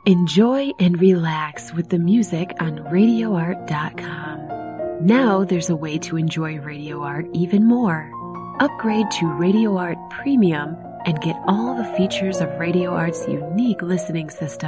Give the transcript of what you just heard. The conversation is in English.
Enjoy and relax with the music on RadioArt.com. Now there's a way to enjoy Radio Art even more. Upgrade to Radio Art Premium and get all the features of Radio Art's unique listening system.